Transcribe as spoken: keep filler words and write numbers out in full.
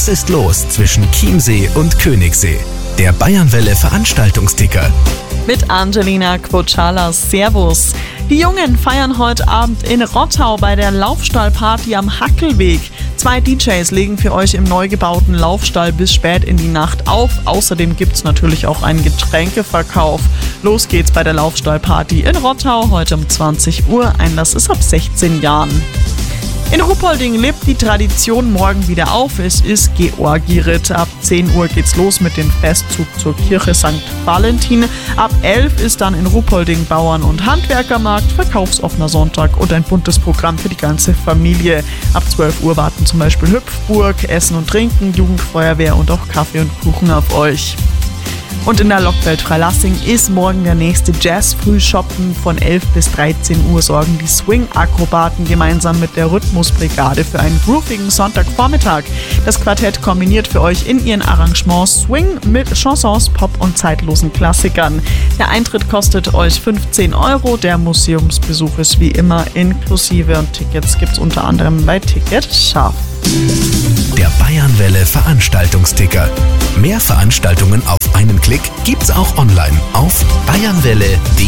Was ist los zwischen Chiemsee und Königssee? Der Bayernwelle Veranstaltungsticker. Mit Angelina Quocciala. Servus. Die Jungen feiern heute Abend in Rottau bei der Laufstallparty am Hackelweg. Zwei D Js legen für euch im neu gebauten Laufstall bis spät in die Nacht auf. Außerdem gibt's natürlich auch einen Getränkeverkauf. Los geht's bei der Laufstallparty in Rottau heute um zwanzig Uhr. Einlass ist ab sechzehn Jahren. In Ruppolding lebt die Tradition morgen wieder auf. Es ist Georgiritt. Ab zehn Uhr geht's los mit dem Festzug zur Kirche Sankt Valentin. Ab elf ist dann in Ruppolding Bauern- und Handwerkermarkt, verkaufsoffener Sonntag und ein buntes Programm für die ganze Familie. Ab zwölf Uhr warten zum Beispiel Hüpfburg, Essen und Trinken, Jugendfeuerwehr und auch Kaffee und Kuchen auf euch. Und in der Lockwelt Freilassing ist morgen der nächste Jazz-Frühschoppen. Von elf bis dreizehn Uhr sorgen die Swing-Akrobaten gemeinsam mit der Rhythmusbrigade für einen groovigen Sonntagvormittag. Das Quartett kombiniert für euch in ihren Arrangements Swing mit Chansons, Pop und zeitlosen Klassikern. Der Eintritt kostet euch fünfzehn Euro. Der Museumsbesuch ist wie immer inklusive und Tickets gibt's unter anderem bei Ticket Scharf. Der Bayernwelle Veranstaltungsticker. Mehr Veranstaltungen auf einen Klick gibt's auch online auf bayernwelle punkt de.